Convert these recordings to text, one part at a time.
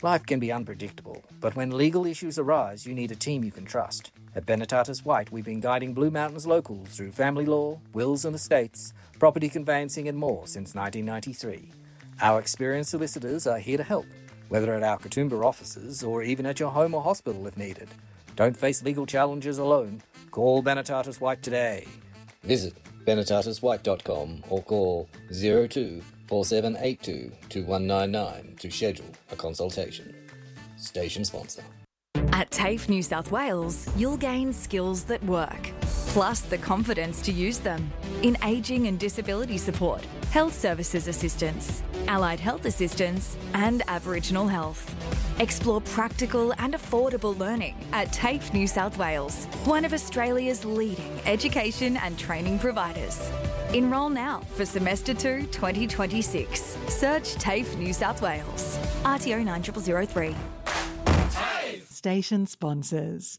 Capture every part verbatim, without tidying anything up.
Life can be unpredictable, but when legal issues arise, you need a team you can trust. At Benetatis White, we've been guiding Blue Mountains locals through family law, wills and estates, property conveyancing and more since nineteen ninety-three. Our experienced solicitors are here to help, whether at our Katoomba offices or even at your home or hospital if needed. Don't face legal challenges alone. Call Benetatis White today. Visit benetatis white dot com or call zero two four seven eight two two one nine nine to schedule a consultation. Station sponsor. At TAFE New South Wales, you'll gain skills that work, plus the confidence to use them in ageing and disability support, health services assistance, allied health assistance, and Aboriginal health. Explore practical and affordable learning at TAFE New South Wales, one of Australia's leading education and training providers. Enrol now for Semester two twenty twenty-six. Search TAFE New South Wales. R T O nine zero zero zero three. Station sponsors.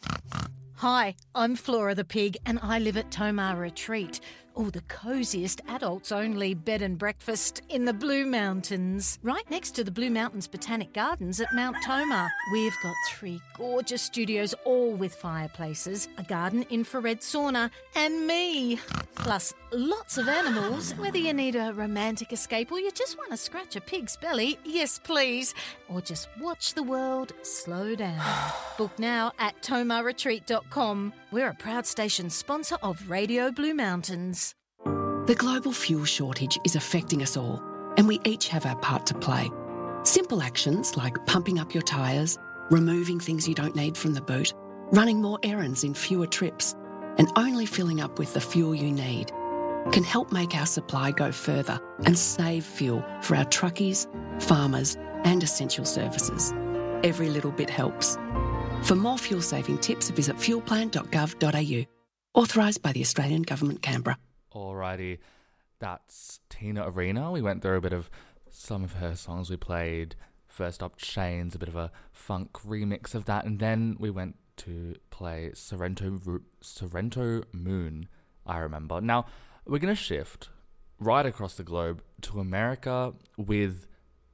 Hi, I'm Flora the Pig and I live at Tomar Retreat. Oh, the cosiest adults-only bed and breakfast in the Blue Mountains. Right next to the Blue Mountains Botanic Gardens at Mount Tomar. We've got three gorgeous studios, all with fireplaces, a garden infrared sauna, and me. Plus, lots of animals. Whether you need a romantic escape or you just want to scratch a pig's belly, yes please. Or just watch the world slow down. Book now at tomar retreat dot com. We're a proud station sponsor of Radio Blue Mountains. The global fuel shortage is affecting us all, and we each have our part to play. Simple actions like pumping up your tyres, removing things you don't need from the boot, running more errands in fewer trips, and only filling up with the fuel you need can help make our supply go further and save fuel for our truckies, farmers, and essential services. Every little bit helps. For more fuel-saving tips, visit fuel plan dot gov dot a u. Authorised by the Australian Government, Canberra. Alrighty, that's Tina Arena. We went through a bit of some of her songs. We played first up Chains, a bit of a funk remix of that, and then we went to play Sorrento, Sorrento Moon, I remember. Now, we're going to shift right across the globe to America with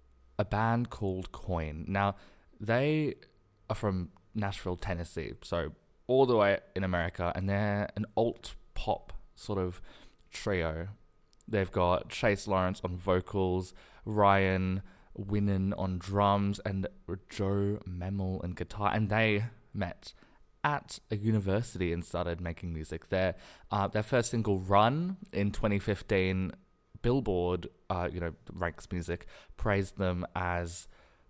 a band called Coin. Now, they are from Nashville, Tennessee, so all the way in America, and they're an alt-pop sort of trio. They've got Chase Lawrence on vocals, Ryan Winnan on drums, and Joe Memel on guitar, and they met at a university and started making music there. Uh, their first single, Run, in twenty fifteen, Billboard, uh, you know, ranks music, praised them as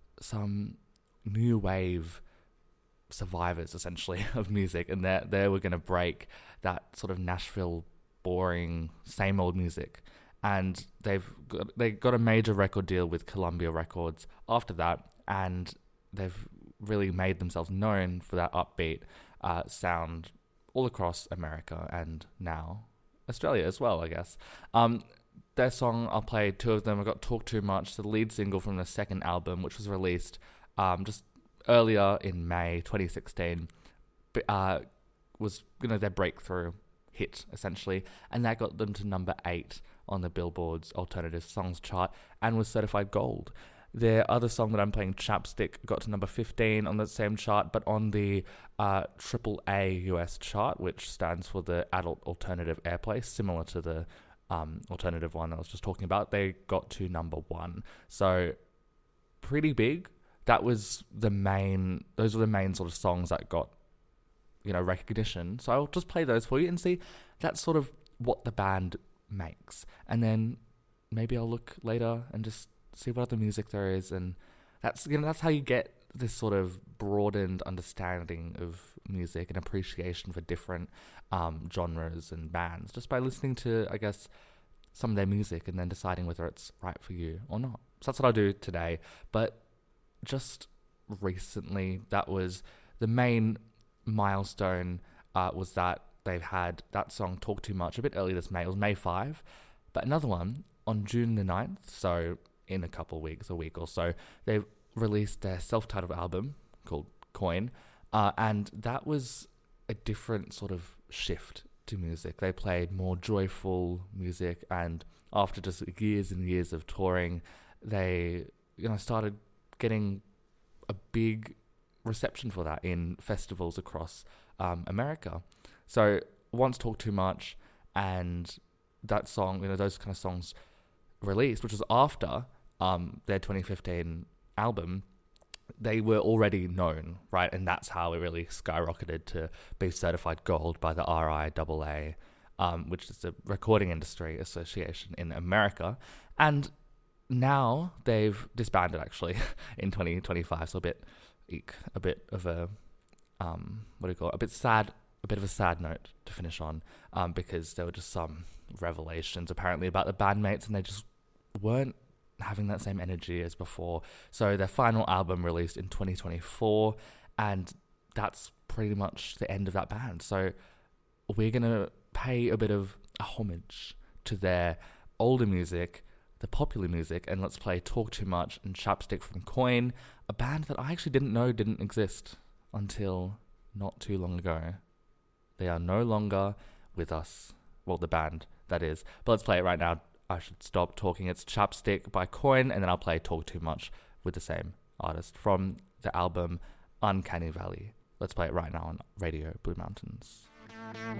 some new wave survivors, essentially, of music, and they they were going to break that sort of Nashville boring same old music, and they've got, they got a major record deal with Columbia Records after that, and they've really made themselves known for that upbeat uh, sound all across America and now Australia as well, I guess. Um, their song, I'll play two of them. I got Talk Too Much, the lead single from the second album, which was released um, just earlier in May twenty sixteen, uh, was you know their breakthrough hit, essentially, and that got them to number eight on the Billboard's Alternative Songs chart and was certified gold. Their other song that I'm playing, Chapstick, got to number fifteen on that same chart, but on the uh, triple A U S chart, which stands for the Adult Alternative Airplay, similar to the um, alternative one I was just talking about, they got to number one. So, pretty big. That was the main, those were the main sort of songs that got, you know, recognition. So I'll just play those for you and see that's sort of what the band makes. And then maybe I'll look later and just see what other music there is. And that's, you know, that's how you get this sort of broadened understanding of music and appreciation for different um, genres and bands, just by listening to, I guess, some of their music and then deciding whether it's right for you or not. So that's what I'll do today. But just recently, that was the main milestone, uh, was that they've had that song Talk Too Much a bit earlier this May. It was May fifth, but another one on June the ninth, so in a couple of weeks, a week or so, they've released their self-titled album called Coin, uh, and that was a different sort of shift to music. They played more joyful music, and after just years and years of touring, they, you know, started getting a big reception for that in festivals across um, America. So Once Talk Too Much and that song, you know, those kind of songs released, which was after um, their twenty fifteen album, they were already known, right? And that's how it really skyrocketed to be certified gold by the R I A A, um, which is the Recording Industry Association in America. And now they've disbanded, actually, in twenty twenty-five, so a bit, eek, a bit of a, um, what do you call it, a bit sad, a bit of a sad note to finish on, um, because there were just some revelations, apparently, about the bandmates, and they just weren't having that same energy as before. So their final album released in twenty twenty-four, and that's pretty much the end of that band. So we're going to pay a bit of a homage to their older music, the popular music, and let's play Talk Too Much and Chapstick from Coin, a band that I actually didn't know didn't exist until not too long ago. They are no longer with us. Well, the band, that is. But let's play it right now. I should stop talking. It's Chapstick by Coin, and then I'll play Talk Too Much with the same artist from the album Uncanny Valley. Let's play it right now on Radio Blue Mountains.